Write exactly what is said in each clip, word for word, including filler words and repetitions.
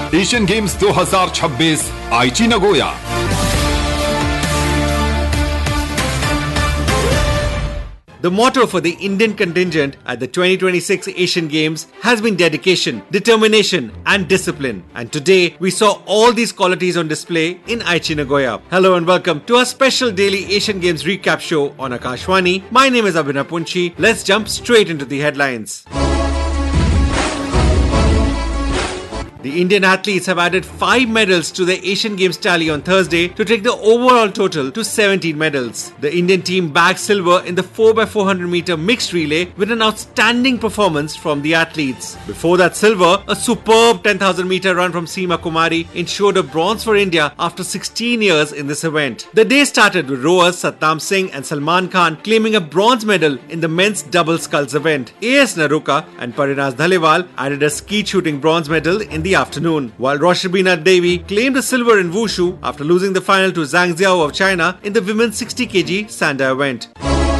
Asian games दो हज़ार छब्बीस आईची Nagoya. The motto for the Indian contingent at the twenty twenty-six Asian Games has been dedication, determination and discipline. And today we saw all these qualities on display in Aichi Nagoya. Hello and welcome to our special daily Asian Games recap show on Akashvani. My name is Abhinav Punchi. Let's jump straight into the headlines. The Indian athletes have added five medals to the Asian Games tally on Thursday to take the overall total to seventeen medals. The Indian team bagged silver in the four by four hundred meter mixed relay with an outstanding performance from the athletes. Before that silver, a superb ten thousand meter run from Seema Kumari ensured a bronze for India after sixteen years in this event. The day started with rowers Satnam Singh and Salman Khan claiming a bronze medal in the men's double sculls event. A S Naruka and Parinaz Dhaliwal added a skeet shooting bronze medal in the afternoon, while Roshbina Devi claimed a silver in wushu after losing the final to Zhang Xiao of China in the women's sixty kilogram Sanda event.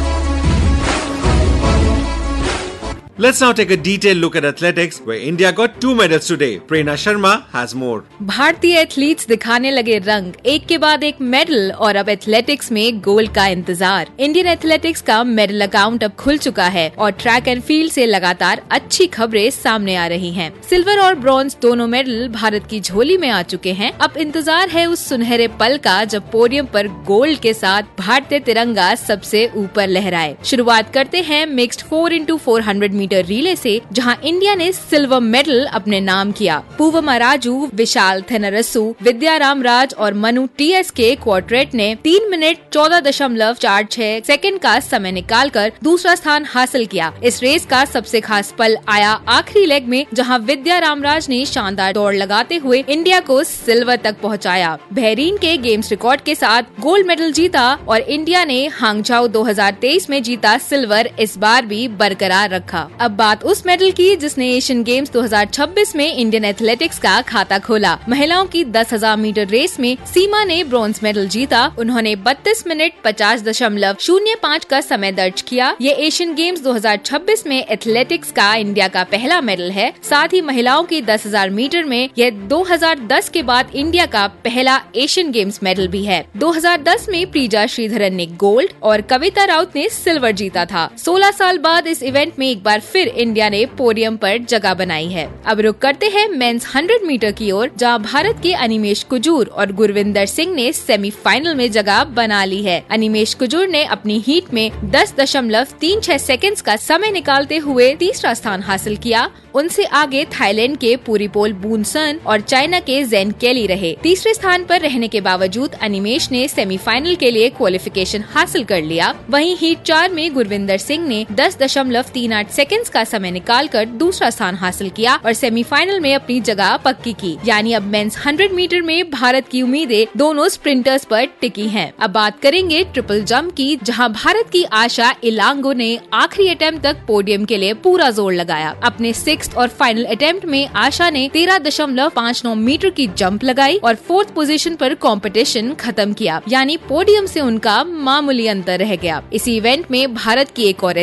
Let's now take a detailed look at athletics, where India got two medals today. Prerna Sharma has more. भारतीय athletes दिखाने लगे रंग, एक के बाद एक medal और अब एथलेटिक्स में गोल्ड का इंतजार। इंडियन एथलेटिक्स का मेडल अकाउंट अब खुल चुका है और ट्रैक एंड फील्ड से लगातार अच्छी खबरें सामने आ रही हैं। सिल्वर और ब्रॉन्ज दोनों मेडल भारत की झोली में आ चुके हैं। अब इंतजार है उस सुनहरे पल का जब पोडियम पर गोल्ड के साथ भारतीय तिरंगा सबसे ऊपर लहराए। शुरुआत करते हैं mixed four into four hundred relay से, जहां इंडिया ने सिल्वर मेडल अपने नाम किया। पूवमा राजू, विशाल थेनरसु, विद्या रामराज और मनु टीएस के क्वार्टेट ने तीन मिनट चौदह दशमलव चार छह सेकंड का समय निकालकर दूसरा स्थान हासिल किया। इस रेस का सबसे खास पल आया आखिरी लेग में, जहां विद्या रामराज ने शानदार दौड़ लगाते हुए इंडिया को सिल्वर तक पहुंचाया। बहरीन के गेम्स रिकॉर्ड के साथ गोल्ड मेडल जीता और इंडिया ने हांगझाओ दो हज़ार तेईस में जीता सिल्वर इस बार भी बरकरार रखा। अब बात उस मेडल की जिसने एशियन गेम्स दो हज़ार छब्बीस में इंडियन एथलेटिक्स का खाता खोला। महिलाओं की दस हज़ार मीटर रेस में सीमा ने ब्रॉन्ज मेडल जीता। उन्होंने बत्तीस मिनट पचास दशमलव शून्य पाँच का समय दर्ज किया। ये एशियन गेम्स दो हज़ार छब्बीस में एथलेटिक्स का इंडिया का पहला मेडल है। साथ ही महिलाओं की दस हज़ार मीटर में यह दो हज़ार दस के बाद इंडिया का पहला एशियन गेम्स मेडल भी है। दो हज़ार दस में प्रीजा श्रीधरन ने गोल्ड और कविता राउत ने सिल्वर जीता था। सोलह साल बाद इस इवेंट में एक बार फिर इंडिया ने पोडियम पर जगह बनाई है। अब रुक करते हैं मेंस हंड्रेड मीटर की ओर, जहां भारत के अनिमेश कुजूर और गुरविंदर सिंह ने सेमीफाइनल में जगह बना ली है। अनिमेश कुजूर ने अपनी हीट में दस दशमलव तीन छह सेकंड्स का समय निकालते हुए तीसरा स्थान हासिल किया। उनसे आगे थाईलैंड के पूरीपोल बूनसन और चाइना के जेन केली रहे। तीसरे स्थान पर रहने के बावजूद अनिमेश ने सेमीफाइनल के लिए क्वालिफिकेशन हासिल कर लिया। वहीं हीट चार में गुरविंदर सिंह ने दस दशमलव तीन आठ सेकंड्स का समय निकालकर दूसरा स्थान हासिल किया और सेमीफाइनल में अपनी जगह पक्की की। यानी अब मेंस हंड्रेड मीटर में भारत की उम्मीदें दोनों स्प्रिंटर्स पर टिकी हैं। अब बात करेंगे ट्रिपल जंप की, जहां भारत की आशा इलांगो ने आखिरी अटेम्प्ट तक पोडियम के लिए पूरा जोर लगाया। अपने सिक्स्थ और फाइनल अटेम्प्ट में आशा ने तेरह दशमलव पाँच नौ मीटर की जंप लगाई और फोर्थ पोजीशन पर कंपटीशन खत्म किया। यानी पोडियम से उनका मामूली अंतर रह गया। इसी इवेंट में भारत की एक और